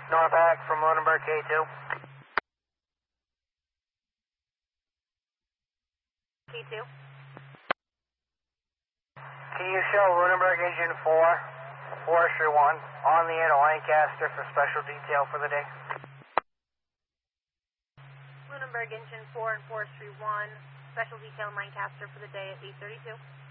Norpac from Lunenburg K2. K2. Can you show Lunenburg Engine 4, Forestry 1, on the air to Lancaster for special detail for the day? Lunenburg Engine 4 and Forestry 1, special detail in Lancaster for the day at 8:32.